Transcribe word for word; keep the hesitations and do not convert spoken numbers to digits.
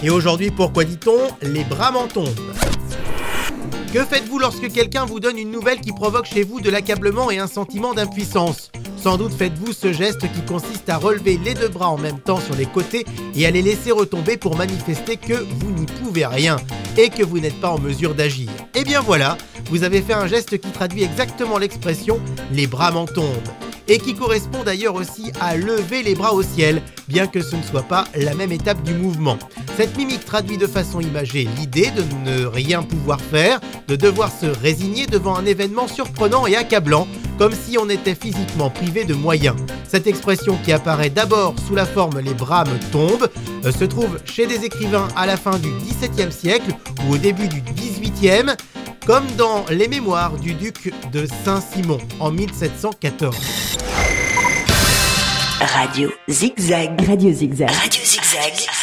Et aujourd'hui, pourquoi dit-on les bras m'en tombent ? Que faites-vous lorsque quelqu'un vous donne une nouvelle qui provoque chez vous de l'accablement et un sentiment d'impuissance ? Sans doute faites-vous ce geste qui consiste à relever les deux bras en même temps sur les côtés et à les laisser retomber pour manifester que vous n'y pouvez rien et que vous n'êtes pas en mesure d'agir. Et bien voilà, vous avez fait un geste qui traduit exactement l'expression « les bras m'en tombent » et qui correspond d'ailleurs aussi à lever les bras au ciel, bien que ce ne soit pas la même étape du mouvement. Cette mimique traduit de façon imagée l'idée de ne rien pouvoir faire, de devoir se résigner devant un événement surprenant et accablant, comme si on était physiquement privé de moyens. Cette expression qui apparaît d'abord sous la forme « les bras me tombent » euh, se trouve chez des écrivains à la fin du dix-septième siècle ou au début du dix-huitième, comme dans les mémoires du duc de Saint-Simon en mille sept cent quatorze. Radio Zigzag. Radio Zigzag. Radio Zigzag.